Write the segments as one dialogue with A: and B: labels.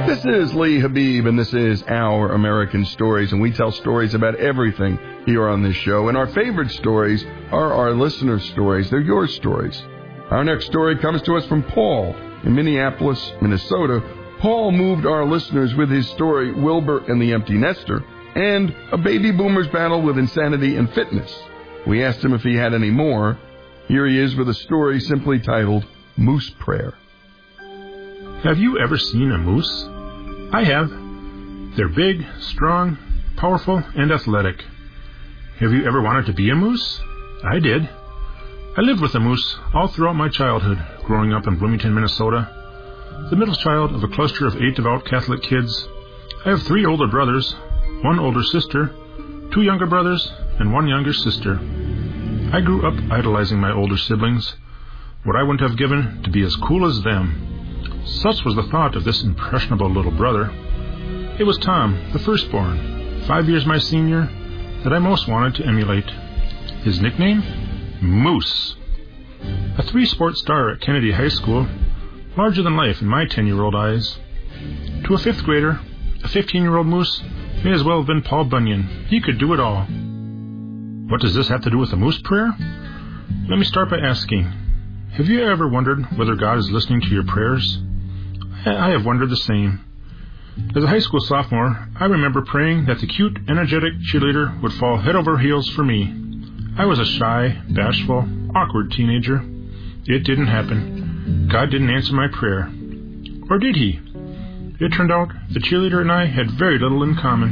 A: This is Lee Habib, and this is Our American Stories, and we tell stories about everything here on this show. And our favorite stories are our listeners' stories. They're your stories. Our next story comes to us from Paul in Minneapolis, Minnesota. Paul moved our listeners with his story, Wilbur and the Empty Nester, and a baby boomer's battle with insanity and fitness. We asked him if he had any more. Here he is with a story simply titled Moose Prayer.
B: Have you ever seen a moose? I have. They're big, strong, powerful, and athletic. Have you ever wanted to be a moose? I did. I lived with a moose all throughout my childhood, growing up in Bloomington, Minnesota. The middle child of a cluster of 8 devout Catholic kids. I have 3 older brothers, 1 older sister, 2 younger brothers, and 1 younger sister. I grew up idolizing my older siblings, what I wouldn't have given to be as cool as them. Such was the thought of this impressionable little brother. It was Tom, the firstborn, 5 years my senior, that I most wanted to emulate. His nickname? Moose. A 3-sport star at Kennedy High School, larger than life in my 10-year-old eyes. To a 5th grader, a 15-year-old moose may as well have been Paul Bunyan. He could do it all. What does this have to do with the moose prayer? Let me start by asking, have you ever wondered whether God is listening to your prayers? I have wondered the same. As a high school sophomore, I remember praying that the cute, energetic cheerleader would fall head over heels for me. I was a shy, bashful, awkward teenager. It didn't happen. God didn't answer my prayer. Or did he? It turned out the cheerleader and I had very little in common.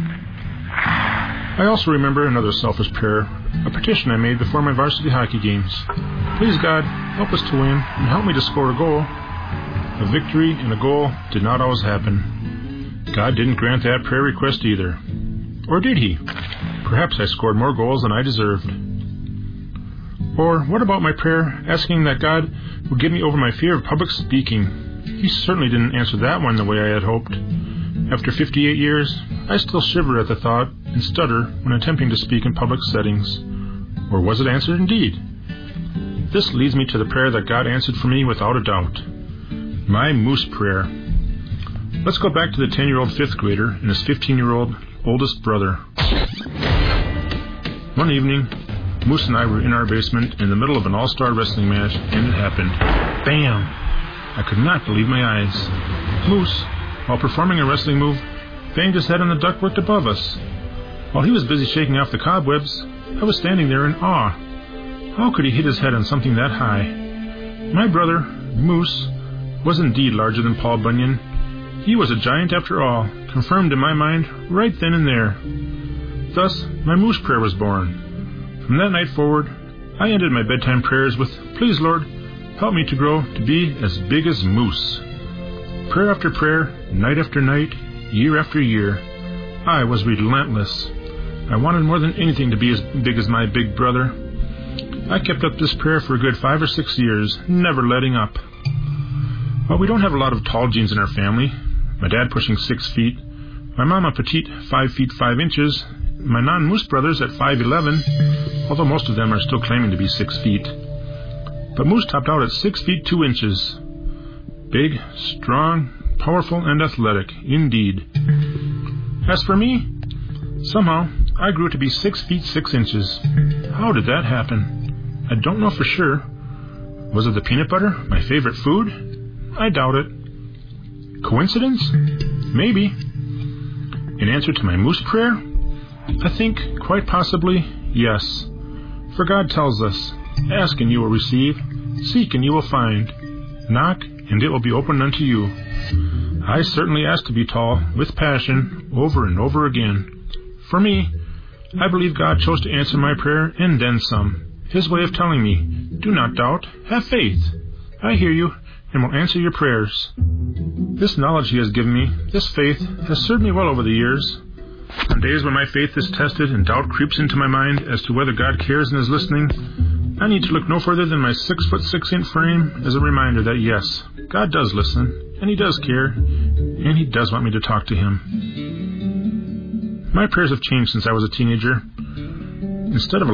B: I also remember another selfish prayer, a petition I made before my varsity hockey games. Please, God, help us to win and help me to score a goal. A victory and a goal did not always happen. God didn't grant that prayer request either. Or did he? Perhaps I scored more goals than I deserved. Or what about my prayer asking that God would get me over my fear of public speaking? He certainly didn't answer that one the way I had hoped. After 58 years, I still shiver at the thought and stutter when attempting to speak in public settings. Or was it answered indeed? This leads me to the prayer that God answered for me without a doubt. My moose prayer. Let's go back to the 10-year-old 5th grader and his 15-year-old oldest brother. One evening, Moose and I were in our basement in the middle of an all-star wrestling match, and it happened. Bam! I could not believe my eyes. Moose, while performing a wrestling move, banged his head on the ductwork above us. While he was busy shaking off the cobwebs, I was standing there in awe. How could he hit his head on something that high? My brother, Moose, was indeed larger than Paul Bunyan. He was a giant after all, confirmed in my mind right then and there. Thus, my moose prayer was born. From that night forward, I ended my bedtime prayers with, Please, Lord, help me to grow to be as big as Moose. Prayer after prayer, night after night, year after year, I was relentless. I wanted more than anything to be as big as my big brother. I kept up this prayer for a good 5 or 6 years, never letting up. Well, we don't have a lot of tall genes in our family. My dad pushing 6 feet, my mama petite 5 feet 5 inches, my non-moose brothers at 5'11", although most of them are still claiming to be 6 feet. But Moose topped out at 6 feet 2 inches. Big, strong, powerful, and athletic, indeed. As for me, somehow I grew to be 6 feet 6 inches. How did that happen? I don't know for sure. Was it the peanut butter, my favorite food? I doubt it. Coincidence? Maybe. In answer to my moose prayer? I think, quite possibly, yes. For God tells us, Ask and you will receive, seek and you will find, knock and it will be opened unto you. I certainly asked to be tall, with passion, over and over again. For me, I believe God chose to answer my prayer and then some. His way of telling me, do not doubt, have faith. I hear you and will answer your prayers. This knowledge he has given me, this faith, has served me well over the years. On days when my faith is tested and doubt creeps into my mind as to whether God cares and is listening, I need to look no further than my 6'6" frame as a reminder that yes, God does listen, and he does care, and he does want me to talk to him. My prayers have changed since I was a teenager. Instead of